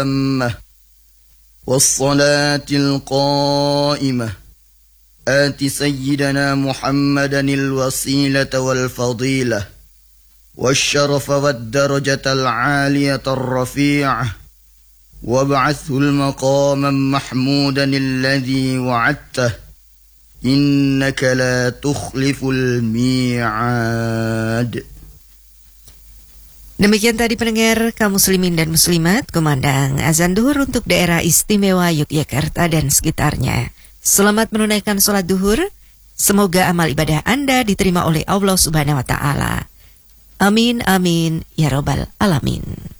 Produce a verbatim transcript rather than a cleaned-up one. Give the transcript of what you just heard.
التامة والصلاة القائمة آت سيدنا محمدا الوسيلة والفضيلة والشرف والدرجة العالية الرفيعة وابعثه المقاما محمودا الذي وعدته إنك لا تخلف الميعاد. Demikian tadi pendengar kaum muslimin dan muslimat, kumandang azan duhur untuk daerah istimewa Yogyakarta dan sekitarnya. Selamat menunaikan sholat duhur. Semoga amal ibadah Anda diterima oleh Allah Subhanahu wa Ta'ala. Amin amin ya rabbal alamin.